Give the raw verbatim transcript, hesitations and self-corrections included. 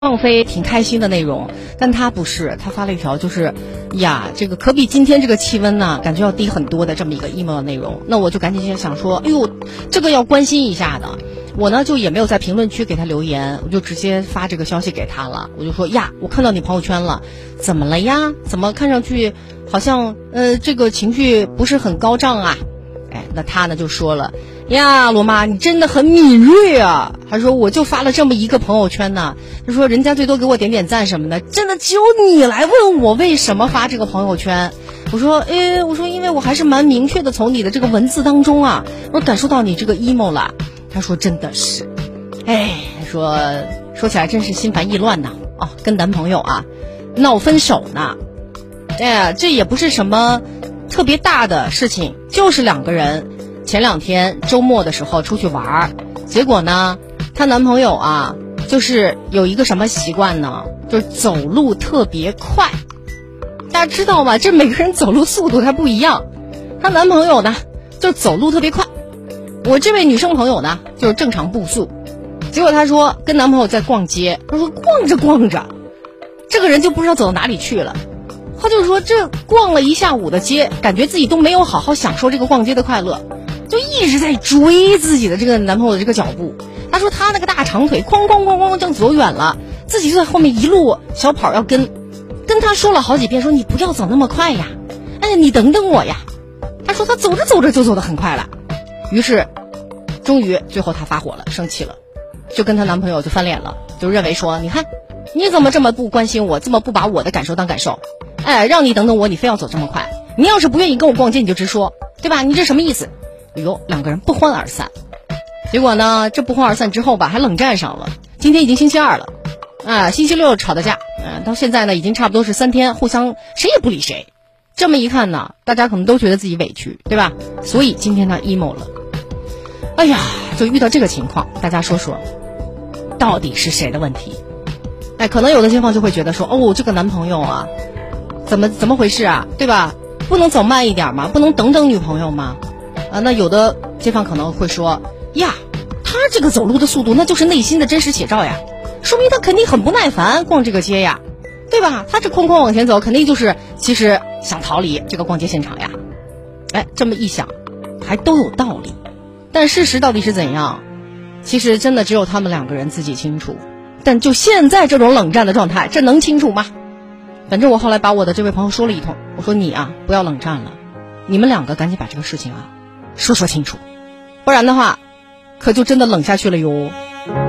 放飞挺开心的内容，但他不是，他发了一条就是呀，这个可比今天这个气温呢，感觉要低很多的这么一个 email 的内容。那我就赶紧想说，哎呦，这个要关心一下的。我呢就也没有在评论区给他留言，我就直接发这个消息给他了。我就说呀，我看到你朋友圈了，怎么了呀？怎么看上去好像呃这个情绪不是很高涨啊？哎，那他呢就说了呀，罗妈，你真的很敏锐啊！他说我就发了这么一个朋友圈呢，他说人家最多给我点点赞什么的，真的只有你来问我为什么发这个朋友圈。我说，哎，我说因为我还是蛮明确的从你的这个文字当中啊，我感受到你这个 emo 了。他说真的是，哎，说说起来真是心烦意乱呐，哦，跟男朋友啊闹分手呢，哎呀，这也不是什么特别大的事情，就是两个人前两天周末的时候出去玩，结果呢，她男朋友啊，就是有一个什么习惯呢，就是走路特别快。大家知道吗？这每个人走路速度它不一样。她男朋友呢，就走路特别快。我这位女生朋友呢，就是正常步速。结果她说跟男朋友在逛街，她说逛着逛着，这个人就不知道走到哪里去了。她就说这逛了一下午的街，感觉自己都没有好好享受这个逛街的快乐。就一直在追自己的这个男朋友的这个脚步。她说她那个大长腿哐哐哐哐正走远了，自己就在后面一路小跑要跟，跟他说了好几遍，说你不要走那么快呀，哎，你等等我呀。她说她走着走着就走得很快了，于是终于最后她发火了，生气了，就跟她男朋友就翻脸了，就认为说你看你怎么这么不关心我，这么不把我的感受当感受，哎，让你等等我，你非要走这么快，你要是不愿意跟我逛街你就直说，对吧？你这什么意思？哎呦，两个人不欢而散。结果呢，这不欢而散之后吧，还冷战上了。今天已经星期二了，啊，星期六吵的架，嗯、啊，到现在呢，已经差不多是三天，互相谁也不理谁。这么一看呢，大家可能都觉得自己委屈，对吧？所以今天他 emo 了。哎呀，就遇到这个情况，大家说说，到底是谁的问题？哎，可能有的街坊就会觉得说，哦，这个男朋友啊，怎么怎么回事啊，对吧？不能走慢一点吗？不能等等女朋友吗？啊，那有的街坊可能会说呀，他这个走路的速度那就是内心的真实写照呀，说明他肯定很不耐烦逛这个街呀，对吧？他这哐哐往前走，肯定就是其实想逃离这个逛街现场呀。哎，这么一想还都有道理，但事实到底是怎样，其实真的只有他们两个人自己清楚。但就现在这种冷战的状态，这能清楚吗？反正我后来把我的这位朋友说了一通，我说你啊不要冷战了，你们两个赶紧把这个事情啊说说清楚，不然的话可就真的冷下去了哟。